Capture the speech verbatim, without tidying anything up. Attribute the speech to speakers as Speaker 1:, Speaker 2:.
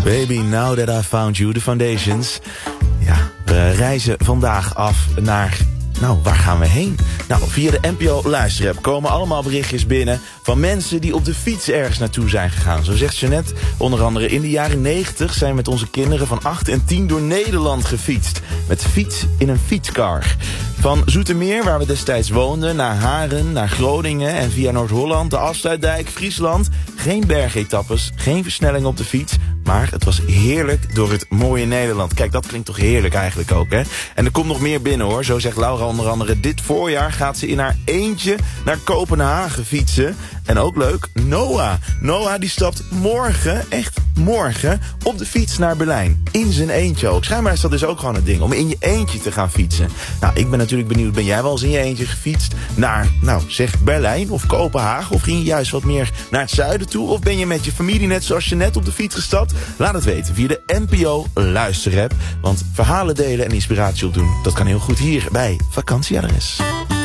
Speaker 1: Baby, now that I found you, the Foundations. Ja, we reizen vandaag af naar... Nou, waar gaan we heen? Nou, via de N P O Luisterapp komen allemaal berichtjes binnen... van mensen die op de fiets ergens naartoe zijn gegaan. Zo zegt Jeanette, onder andere in de jaren negentig... zijn met onze kinderen van acht en tien door Nederland gefietst. Met fiets in een fietskar. Van Zoetermeer, waar we destijds woonden, naar Haren, naar Groningen... en via Noord-Holland, de Afsluitdijk, Friesland. Geen bergetappes, geen versnelling op de fiets... maar het was heerlijk door het mooie Nederland. Kijk, dat klinkt toch heerlijk eigenlijk ook, hè? En er komt nog meer binnen, hoor. Zo zegt Laura onder andere... dit voorjaar gaat ze in haar eentje naar Kopenhagen fietsen. En ook leuk, Noah. Noah die stapt morgen, echt morgen... op de fiets naar Berlijn. In zijn eentje ook. Schijnbaar is dat dus ook gewoon een ding... om in je eentje te gaan fietsen. Nou, ik ben natuurlijk benieuwd... ben jij wel eens in je eentje gefietst naar, nou, zeg Berlijn of Kopenhagen? Of ging je juist wat meer naar het zuiden toe? Of ben je met je familie net zoals je net op de fiets gestapt? Laat het weten via de N P O Luisterapp. Want verhalen delen en inspiratie opdoen... dat kan heel goed hier bij Vakantieadres.